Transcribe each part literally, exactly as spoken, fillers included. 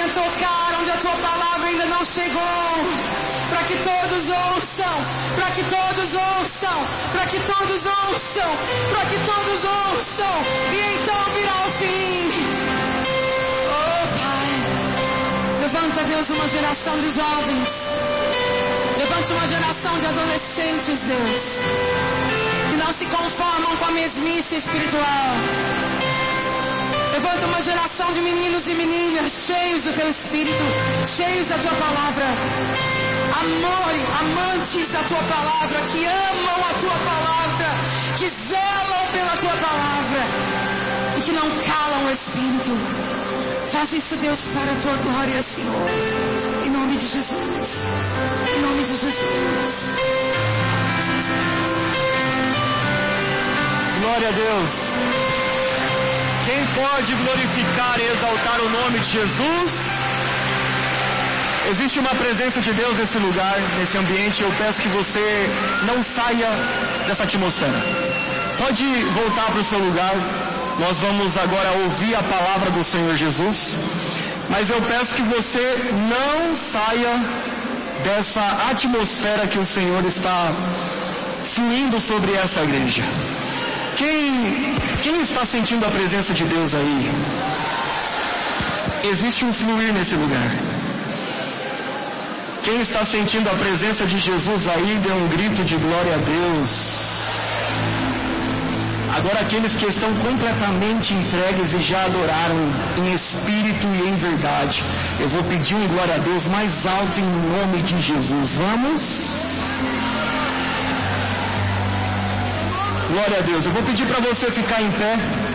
venha tocar onde a tua palavra ainda não chegou, para que todos ouçam, para que todos ouçam, para que todos ouçam, para que todos ouçam, e então virá o fim. Oh Pai, levanta, Deus, uma geração de jovens, levante uma geração de adolescentes, Deus, que não se conformam com a mesmice espiritual. Levanta uma geração de meninos e meninas cheios do teu Espírito, cheios da tua palavra, amor, amantes da tua palavra, que amam a tua palavra, que zelam pela tua palavra e que não calam o Espírito. Faz isso, Deus, para a tua glória, Senhor, em nome de Jesus, em nome de Jesus. Glória a Deus. Quem pode glorificar e exaltar o nome de Jesus? Existe uma presença de Deus nesse lugar, nesse ambiente. Eu peço que você não saia dessa atmosfera. Pode voltar para o seu lugar. Nós vamos agora ouvir a palavra do Senhor Jesus. Mas eu peço que você não saia dessa atmosfera que o Senhor está fluindo sobre essa igreja. Quem, quem está sentindo a presença de Deus aí? Existe um fluir nesse lugar. Quem está sentindo a presença de Jesus aí, dê um grito de glória a Deus. Agora aqueles que estão completamente entregues e já adoraram em espírito e em verdade, eu vou pedir um glória a Deus mais alto em nome de Jesus. Vamos? Glória a Deus. Eu vou pedir para você ficar em pé.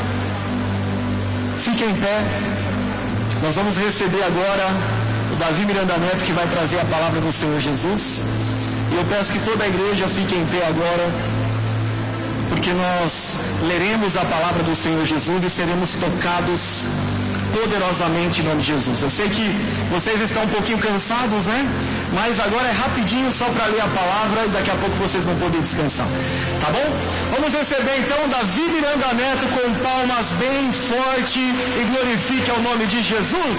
Fique em pé. Nós vamos receber agora o Davi Miranda Neto, que vai trazer a palavra do Senhor Jesus. E eu peço que toda a igreja fique em pé agora, porque nós leremos a palavra do Senhor Jesus e seremos tocados poderosamente em nome de Jesus. Eu sei que vocês estão um pouquinho cansados, né? Mas agora é rapidinho só para ler a palavra e daqui a pouco vocês vão poder descansar. Tá bom? Vamos receber então Davi Miranda Neto com palmas bem forte e glorifique ao nome de Jesus.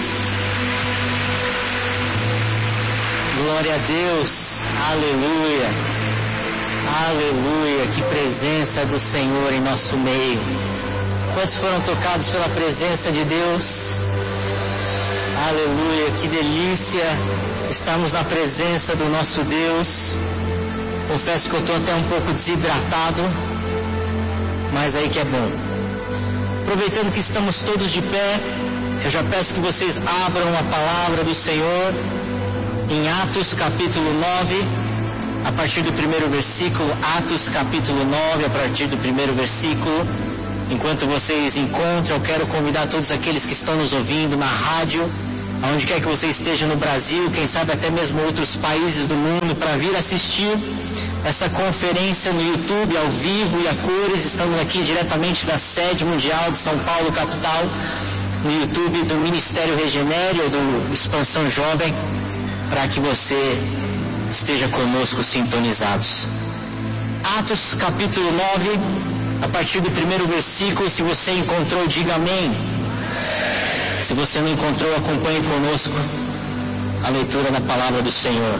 Glória a Deus. Aleluia. Aleluia. Que presença do Senhor em nosso meio. Quantos foram tocados pela presença de Deus? Aleluia, que delícia estarmos na presença do nosso Deus. Confesso que eu estou até um pouco desidratado, mas aí que é bom. Aproveitando que estamos todos de pé, eu já peço que vocês abram a palavra do Senhor em Atos capítulo nove, a partir do primeiro versículo. Atos capítulo nove, a partir do primeiro versículo. Enquanto vocês encontram, eu quero convidar todos aqueles que estão nos ouvindo na rádio, aonde quer que você esteja no Brasil, quem sabe até mesmo outros países do mundo, para vir assistir essa conferência no YouTube, ao vivo e a cores. Estamos aqui diretamente da sede mundial de São Paulo, capital, no YouTube do Ministério Regenere ou do Expansão Jovem, para que você esteja conosco sintonizados. Atos capítulo nove, a partir do primeiro versículo. Se você encontrou, diga amém. Se você não encontrou, acompanhe conosco a leitura da palavra do Senhor.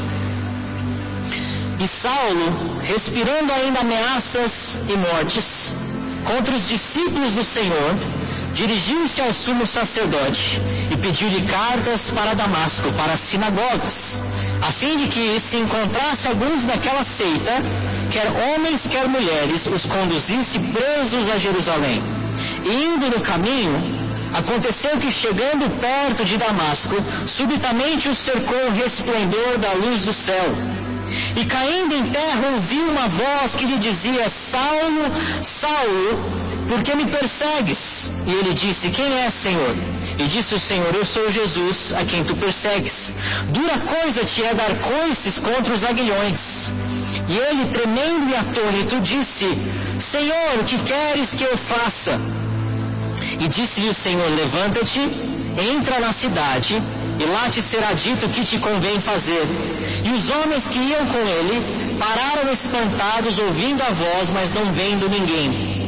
E Saulo, respirando ainda ameaças e mortes contra os discípulos do Senhor, dirigiu-se ao sumo sacerdote e pediu-lhe cartas para Damasco, para as sinagogas, a fim de que se encontrasse alguns daquela seita, quer homens, quer mulheres, os conduzisse presos a Jerusalém. E indo no caminho, aconteceu que, chegando perto de Damasco, subitamente o cercou o resplendor da luz do céu. E caindo em terra, ouviu uma voz que lhe dizia: Saulo, Saulo, por que me persegues? E ele disse: quem é, Senhor? E disse o Senhor: eu sou Jesus, a quem tu persegues. Dura coisa te é dar coices contra os aguilhões. E ele, tremendo e atônito, disse: Senhor, o que queres que eu faça? E disse-lhe o Senhor: levanta-te, entra na cidade, e lá te será dito o que te convém fazer. E os homens que iam com ele pararam espantados, ouvindo a voz, mas não vendo ninguém.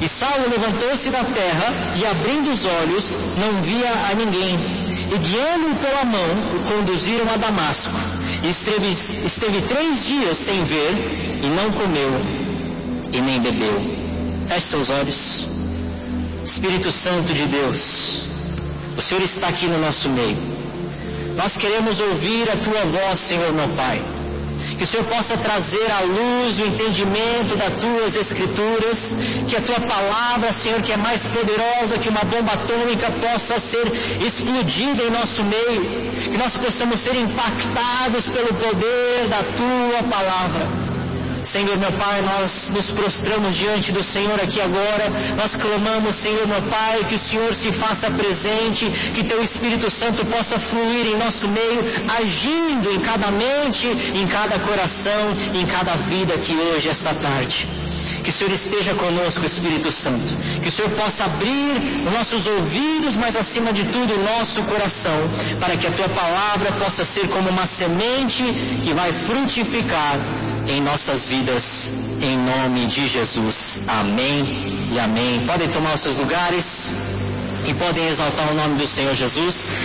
E Saulo levantou-se da terra e, abrindo os olhos, não via a ninguém. E, guiando-o pela mão, o conduziram a Damasco. E esteve, esteve três dias sem ver, e não comeu, e nem bebeu. Feche seus olhos. Espírito Santo de Deus, o Senhor está aqui no nosso meio. Nós queremos ouvir a Tua voz, Senhor meu Pai. Que o Senhor possa trazer à luz o entendimento das Tuas Escrituras, que a Tua palavra, Senhor, que é mais poderosa que uma bomba atômica, possa ser explodida em nosso meio, que nós possamos ser impactados pelo poder da Tua palavra. Senhor meu Pai, nós nos prostramos diante do Senhor aqui agora, nós clamamos, Senhor meu Pai, que o Senhor se faça presente, que Teu Espírito Santo possa fluir em nosso meio, agindo em cada mente, em cada coração, em cada vida aqui hoje, esta tarde. Que o Senhor esteja conosco, Espírito Santo, que o Senhor possa abrir os nossos ouvidos, mas acima de tudo o nosso coração, para que a Tua palavra possa ser como uma semente que vai frutificar em nossas vidas, em nome de Jesus. Amém e amém. Podem tomar os seus lugares e podem exaltar o nome do Senhor Jesus.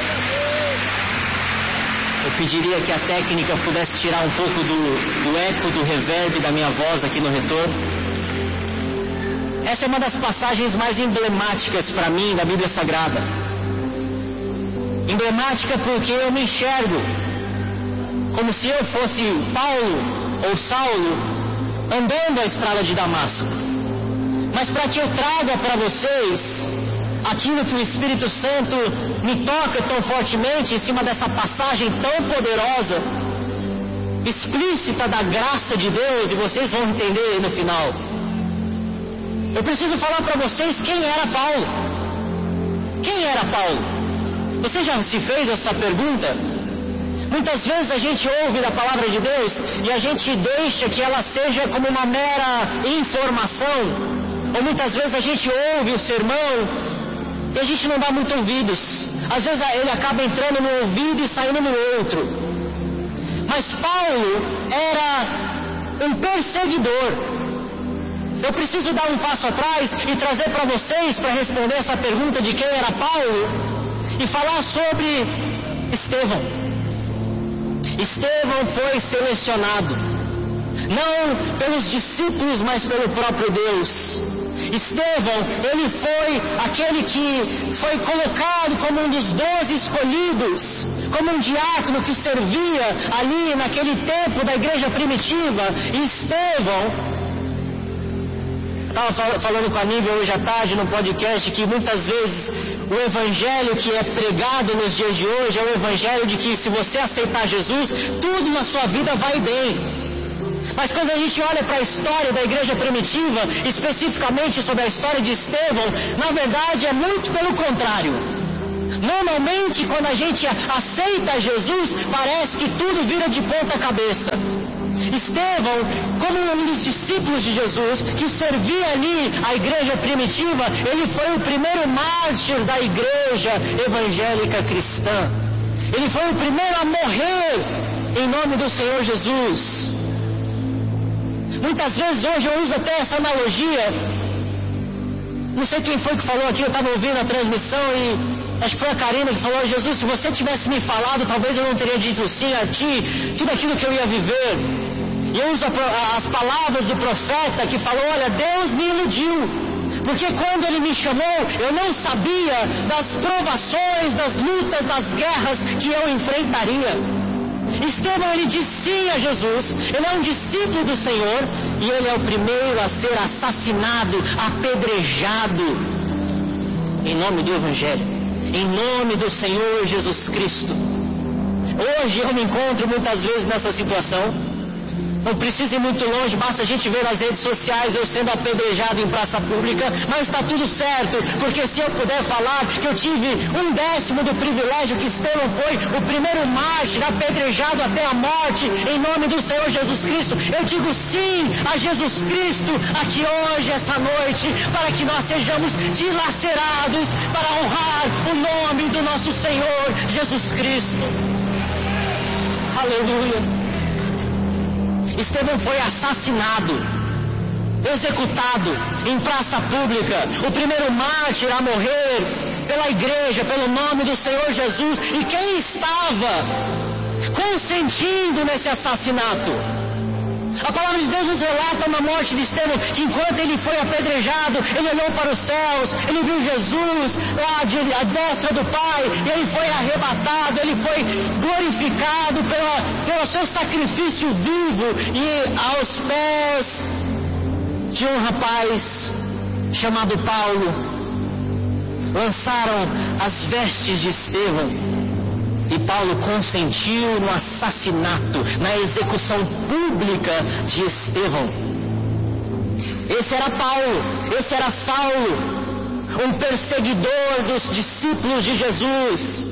Eu pediria que a técnica pudesse tirar um pouco do, do eco, do reverb da minha voz aqui no retorno. Essa é uma das passagens mais emblemáticas para mim da Bíblia Sagrada. Emblemática porque eu me enxergo como se eu fosse Paulo ou Saulo andando a estrada de Damasco. Mas para que eu traga para vocês aquilo que o Espírito Santo me toca tão fortemente em cima dessa passagem tão poderosa, explícita da graça de Deus, e vocês vão entender no final. Eu preciso falar para vocês quem era Paulo. Quem era Paulo? Você já se fez essa pergunta? Muitas vezes a gente ouve da palavra de Deus e a gente deixa que ela seja como uma mera informação. Ou muitas vezes a gente ouve o sermão e a gente não dá muito ouvidos. Às vezes ele acaba entrando no ouvido e saindo no outro. Mas Paulo era um perseguidor. Eu preciso dar um passo atrás e trazer para vocês, para responder essa pergunta de quem era Paulo, e falar sobre Estevão. Estevão foi selecionado, não pelos discípulos, mas pelo próprio Deus. Estevão, ele foi aquele que foi colocado como um dos doze escolhidos, como um diácono que servia ali naquele tempo da igreja primitiva. E Estevão, estava falando com a Nívia hoje à tarde no podcast, que muitas vezes o evangelho que é pregado nos dias de hoje é o evangelho de que se você aceitar Jesus, tudo na sua vida vai bem. Mas quando a gente olha para a história da igreja primitiva, especificamente sobre a história de Estevão, na verdade é muito pelo contrário. Normalmente quando a gente aceita Jesus, parece que tudo vira de ponta cabeça. Estevão, como um dos discípulos de Jesus, que servia ali a igreja primitiva, ele foi o primeiro mártir da igreja evangélica cristã. Ele foi o primeiro a morrer em nome do Senhor Jesus. Muitas vezes hoje eu uso até essa analogia. Não sei quem foi que falou aqui, eu estava ouvindo a transmissão e acho que foi a Karina que falou: Jesus, se você tivesse me falado, talvez eu não teria dito sim a ti, tudo aquilo que eu ia viver. E eu uso a, as palavras do profeta que falou: olha, Deus me iludiu, porque quando Ele me chamou, eu não sabia das provações, das lutas, das guerras que eu enfrentaria. Estevão, ele disse sim a Jesus, ele é um discípulo do Senhor, e ele é o primeiro a ser assassinado, apedrejado, em nome do Evangelho, em nome do Senhor Jesus Cristo. Hoje eu me encontro muitas vezes nessa situação. Não precisa ir muito longe, basta a gente ver nas redes sociais eu sendo apedrejado em praça pública, mas está tudo certo, porque se eu puder falar que eu tive um décimo do privilégio que Estevão foi o primeiro mártir apedrejado até a morte, em nome do Senhor Jesus Cristo, eu digo sim a Jesus Cristo aqui hoje, essa noite, para que nós sejamos dilacerados para honrar o nome do nosso Senhor Jesus Cristo. Aleluia. Estevão foi assassinado. executado em praça pública, o primeiro mártir a morrer pela igreja, pelo nome do Senhor Jesus. E quem estava consentindo nesse assassinato? A palavra de Deus nos relata na morte de Estevão, que enquanto ele foi apedrejado, ele olhou para os céus, ele viu Jesus lá à destra do Pai, e ele foi arrebatado, ele foi glorificado pela, pelo seu sacrifício vivo, e aos pés de um rapaz chamado Paulo, lançaram as vestes de Estevão. E Paulo consentiu no assassinato, na execução pública de Estevão. Esse era Paulo, esse era Saulo, um perseguidor dos discípulos de Jesus.